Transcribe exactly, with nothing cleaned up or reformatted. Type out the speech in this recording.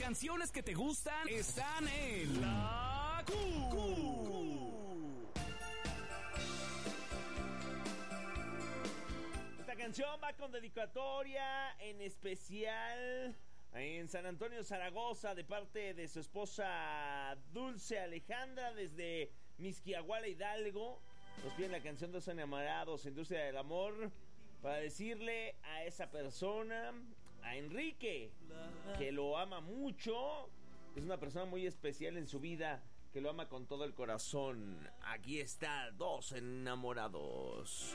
canciones que te gustan están en La Q. Esta canción va con dedicatoria en especial en San Antonio, Zaragoza, de parte de su esposa Dulce Alejandra, desde Mixquiahuala, Hidalgo. Nos piden la canción Dos Enamorados, Industria del Amor, para decirle a esa persona, a Enrique, que lo ama mucho. Es una persona muy especial en su vida, que lo ama con todo el corazón. Aquí está Dos Enamorados.